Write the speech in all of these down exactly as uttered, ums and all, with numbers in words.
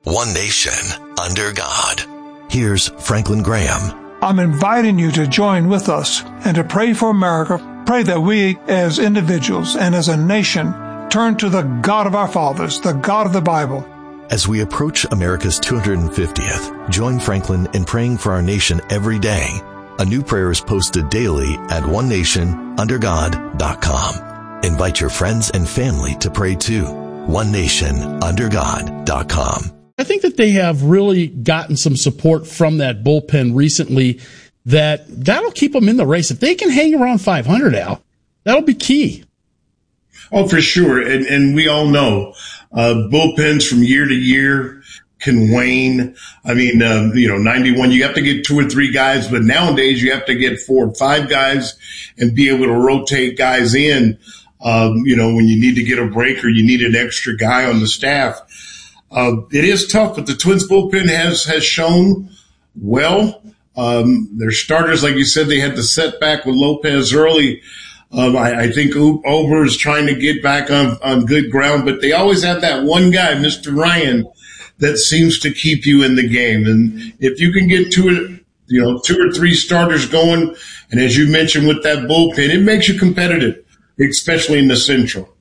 one nation, under God. Here's Franklin Graham. I'm inviting you to join with us and to pray for America. Pray that we as individuals and as a nation turn to the God of our fathers, the God of the Bible. As we approach America's two hundred fiftieth, join Franklin in praying for our nation every day. A new prayer is posted daily at one nation under god dot com. Invite your friends and family to pray too. one nation under god dot com. I think that they have really gotten some support from that bullpen recently that that'll keep them in the race. If they can hang around five hundred, Al, that'll be key. Oh, for sure. And, and we all know uh, bullpens from year to year can wane. I mean, um, you know, ninety-one, you have to get two or three guys, but nowadays you have to get four or five guys and be able to rotate guys in, um, you know, when you need to get a break or you need an extra guy on the staff. Uh, it is tough, but the Twins bullpen has, has shown well. Um, their starters, like you said, they had the setback with Lopez early. Um, I, I think Ober is trying to get back on, on good ground, but they always have that one guy, Mister Ryan, that seems to keep you in the game. And if you can get two, you know, two or three starters going, and as you mentioned with that bullpen, it makes you competitive, especially in the Central.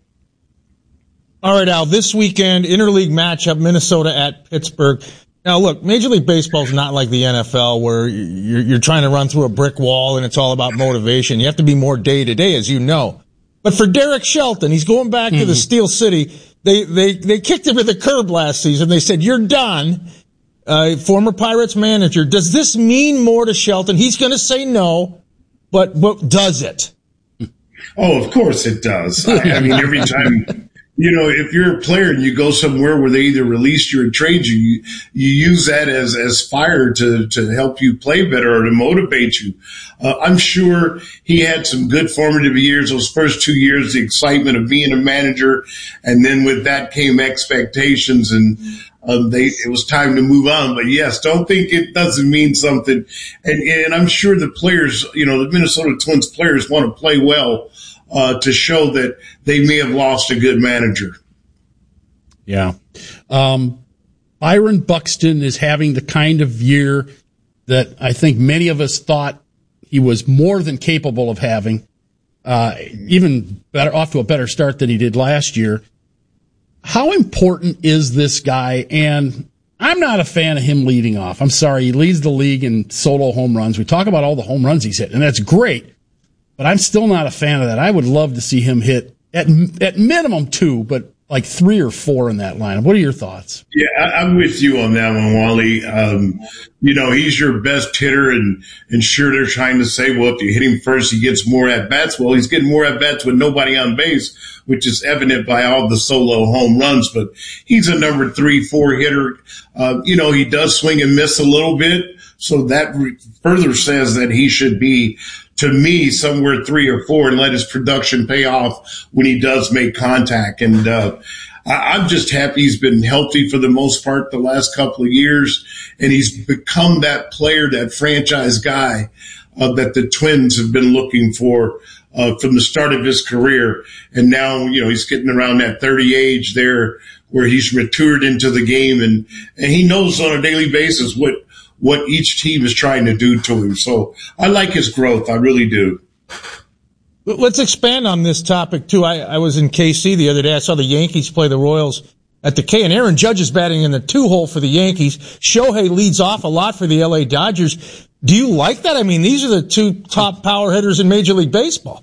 All right, Al, this weekend, interleague matchup, Minnesota at Pittsburgh. Now, look, Major League Baseball is not like the N F L where you're, you're trying to run through a brick wall and it's all about motivation. You have to be more day-to-day, as you know. But for Derek Shelton, he's going back mm-hmm. to the Steel City. They, they, they kicked him to the curb last season. They said, you're done. Uh, former Pirates manager. Does this mean more to Shelton? He's going to say no, but, but does it? Oh, of course it does. I, I mean, every time... You know, if you're a player and you go somewhere where they either release you or trade you, you, you use that as, as fire to, to help you play better or to motivate you. Uh, I'm sure he had some good formative years, those first two years, the excitement of being a manager. And then with that came expectations and, um, they, it was time to move on. But yes, don't think it doesn't mean something. And, and I'm sure the players, you know, the Minnesota Twins players want to play well. Uh, to show that they may have lost a good manager. Yeah. Um, Byron Buxton is having the kind of year that I think many of us thought he was more than capable of having, uh, even better, off to a better start than he did last year. How important is this guy? And I'm not a fan of him leading off. I'm sorry. He leads the league in solo home runs. We talk about all the home runs he's hit, and that's great. But I'm still not a fan of that. I would love to see him hit at at minimum two, but like three or four in that lineup. What are your thoughts? Yeah, I, I'm with you on that one, Wally. Um, you know, he's your best hitter, and, and sure, they're trying to say, well, if you hit him first, he gets more at-bats. Well, he's getting more at-bats with nobody on base, which is evident by all the solo home runs. But he's a number three, four hitter. Uh, you know, he does swing and miss a little bit, so that re- further says that he should be, to me, somewhere three or four and let his production pay off when he does make contact. And uh, I, I'm just happy he's been healthy for the most part the last couple of years, and he's become that player, that franchise guy uh, that the Twins have been looking for uh, from the start of his career. And now, you know, he's getting around that thirty age there where he's matured into the game, and, and he knows on a daily basis what what each team is trying to do to him. So I like his growth. I really do. Let's expand on this topic, too. I, I was in K C the other day. I saw the Yankees play the Royals at the K, and Aaron Judge is batting in the two-hole for the Yankees. Shohei leads off a lot for the L A Dodgers. Do you like that? I mean, these are the two top power hitters in Major League Baseball.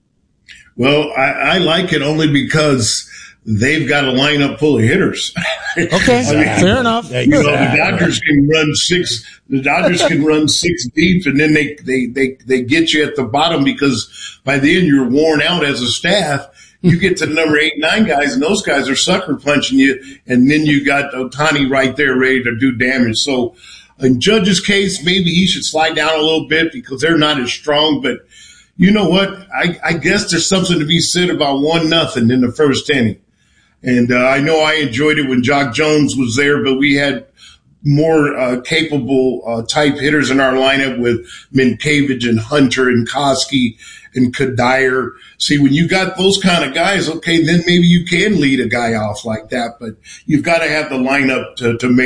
Well, I, I like it only because they've got a lineup full of hitters. Okay, I mean, fair enough. You know, the Dodgers can run six. The Dodgers can run six deep, and then they they they they get you at the bottom because by the end you're worn out as a staff. You get to the number eight, nine guys, and those guys are sucker punching you, and then you got Ohtani right there ready to do damage. So, in Judge's case, maybe he should slide down a little bit because they're not as strong. But you know what? I, I guess there's something to be said about one nothing in the first inning. And uh, I know I enjoyed it when Jock Jones was there, but we had more uh, capable uh, type hitters in our lineup with Minkiewicz and Hunter and Koski and Kadire. See, when you got those kind of guys, okay, then maybe you can lead a guy off like that, but you've got to have the lineup to, to make